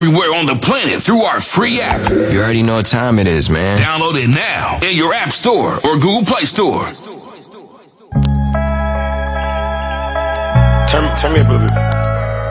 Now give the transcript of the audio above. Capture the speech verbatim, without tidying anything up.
everywhere on the planet through our free app. You already know what time it is, man. Download it now in your App Store or Google Play Store. Turn, turn me up a little bit.